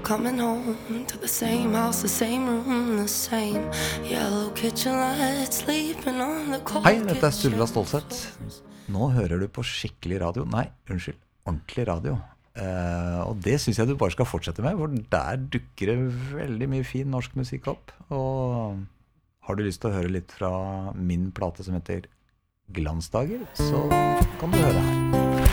coming home to the same house, the same room, the same yellow kitchen light, sleeping on the cold. Hei, dette Sturla Stålsett. Nå hører du på skikkelig radio. Nei, unnskyld, ordentlig radio. Og det synes jeg du bare skal fortsette med, for der dukker det veldig mye fin norsk musikk opp. Og har du lyst til å høre litt fra min plate som heter Glansdager, så kan du høre her.